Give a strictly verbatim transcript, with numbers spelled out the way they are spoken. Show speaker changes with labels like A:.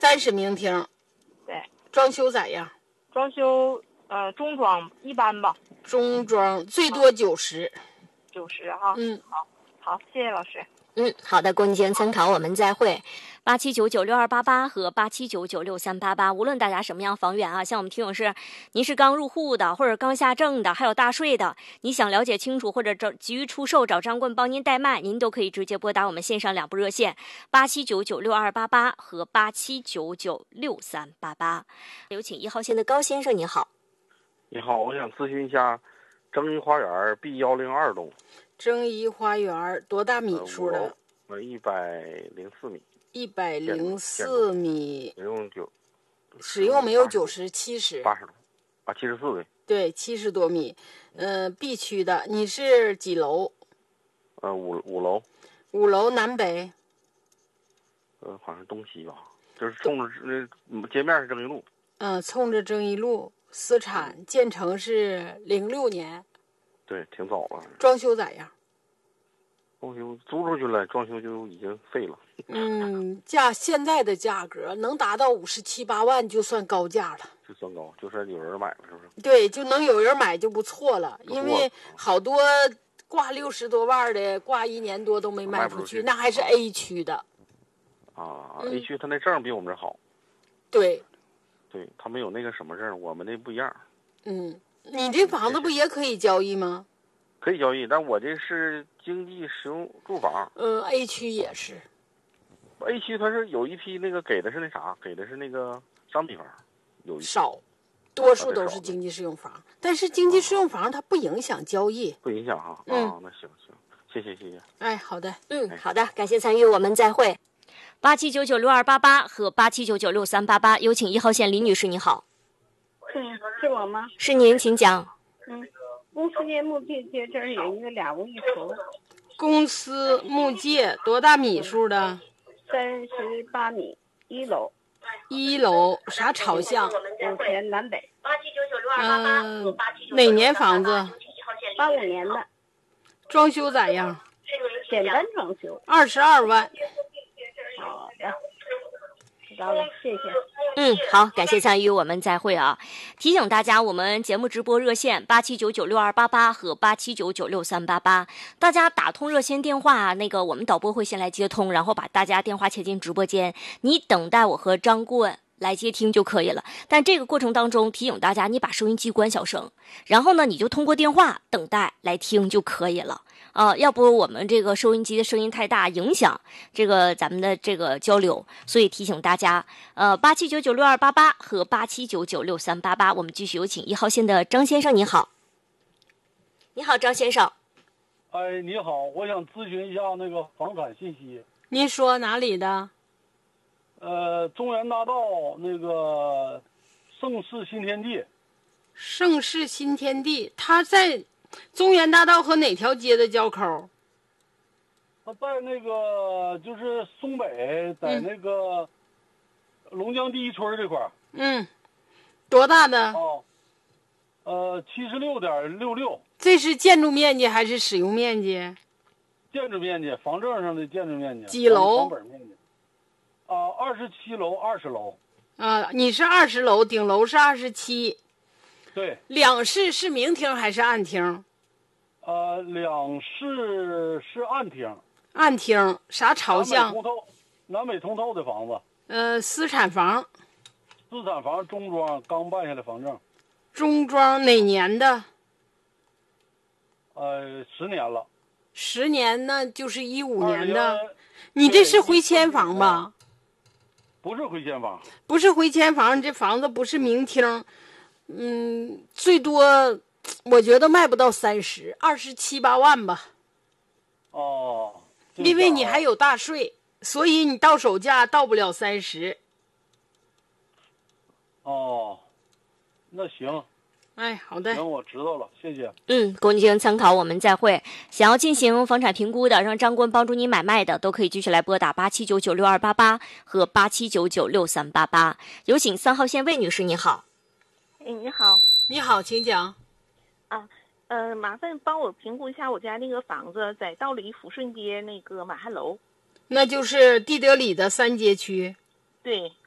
A: 暂时明厅。
B: 对。
A: 装修咋样？
B: 装修呃中装一般吧。
A: 中装最多九十。
B: 九十哈。
A: 嗯，
B: 好，好，谢谢老师。
C: 嗯，好的，供您参考，我们再会。八七九九六二八八和八七九九六三八八，无论大家什么样房源啊，像我们听友是您是刚入户的，或者刚下证的，还有大税的，你想了解清楚或者找急于出售，找张棍帮您代卖，您都可以直接拨打我们线上两部热线八七九九六二八八和八七九九六三八八。有请一号线的高先生，你好。
D: 你好，我想咨询一下征宜花园 B 一零二栋。
A: 征宜花园多大米数的？
D: 呃，一百零四米。
A: 一百零四米。
D: 使用九。
A: 使用没有九十，七十。
D: 八十多。啊，七十四对。
A: 对，七十多米。呃 ，B 区的，你是几楼？
D: 呃，五五楼。
A: 五楼南北？
D: 呃，好像东西吧，就是冲着呃街面是征宜路。
A: 嗯、呃，冲着征宜路。私产，
D: 嗯、
A: 建成是零六年。
D: 对，挺早了。
A: 装修咋样？
D: 装修租出去了，装修就已经废了。
A: 嗯，价现在的价格能达到五十七八万，就算高价了。
D: 就算高，就算有人买了，是不是？
A: 对，就能有人买就不错了。不错，因为好多挂六十多万的，挂一年多都没卖出去，
D: 卖不出去
A: 那还是 A 区的。
D: 啊、嗯、，A 区他那证比我们这好。
A: 对。
D: 对，他没有那个什么证，我们那不一样。
A: 嗯，你这房子不也可以交易吗？
D: 可以交易，但我这是经济实用住房。
A: 嗯 ，A 区也是。
D: A 区它是有一批那个给的是那啥，给的是那个商品房，有一
A: 少，多数都是经济适用房。啊、但是经济适用房它不影响交易。
D: 不影响哈。
A: 嗯、
D: 啊，那行行，谢谢谢谢。
A: 哎，好的，
C: 嗯，好的，感谢参与，我们再会。八七九九六二八八和八七九九六三八八，有请一号线李女士，你好。
E: 嗯，是我吗？
C: 是您，请讲。
E: 嗯，公司街木界街这儿有一个俩屋一厨。
A: 公司木界多大米数的？
E: 三十八米，一楼。
A: 一楼啥朝向？
E: 五前南北。
A: 嗯，哪年房子？
E: 八五年的。
A: 装修咋样？
E: 简单装修。
A: 二十二万。
E: 好的，知道了，谢谢。
C: 嗯，好，感谢参与，我们再会啊！提醒大家，我们节目直播热线八七九九六二八八和八七九九六三八八，大家打通热线电话，那个我们导播会先来接通，然后把大家电话切进直播间，你等待我和张顾问来接听就可以了。但这个过程当中，提醒大家，你把收音机关小声，然后呢，你就通过电话等待来听就可以了。啊，要不我们这个收音机的声音太大，影响这个咱们的这个交流，所以提醒大家，呃，八七九九六二八八和八七九九六三八八，我们继续有请一号线的张先生，你好。你好，张先生。
F: 哎，你好，我想咨询一下那个房产信息。
A: 您说哪里的？
F: 呃，中原大道那个盛世新天地。
A: 盛世新天地，它在中原大道和哪条街的交口？
F: 它在那个就是松北，在那个龙江第一村这块儿。
A: 嗯，多大的？
F: 哦，呃，七十六点六六。
A: 这是建筑面积还是使用面积？
F: 建筑面积，房证上的建筑面积。
A: 几楼？
F: 房本面积。啊，二十七楼，二十楼。
A: 啊，你是二十楼，顶楼是二十七。
F: 对。
A: 两室是明厅还是暗厅？
F: 呃，两室是暗厅。
A: 暗厅啥朝向？
F: 南北通透，南北通透的房子。
A: 呃，私产房。
F: 私产房中装，刚办下来房证。
A: 中装哪年的？
F: 呃，十年了。
A: 十年那就是一五年的。你这是回迁房吧？
F: 不是回迁房。
A: 不是回迁房，你这房子不是明厅。嗯，最多我觉得卖不到三十，二十七八万吧。
F: 哦。
A: 因为你还有大税，所以你到手价到不了三十。
F: 哦，那行。
A: 哎，好的。
F: 行，我知道了，谢谢。
C: 嗯，供您参考，我们再会。想要进行房产评估的，让张棍帮助你买卖的，都可以继续来拨打八七九九六二八八和八七九九六三八八。有请三号线魏女士，你好。
G: 哎，你好。
A: 你好，请讲。
G: 啊，呃，麻烦帮我评估一下我家那个房子，在道里抚顺街那个马汉楼。
A: 那就是地德里的三街区。
G: 对。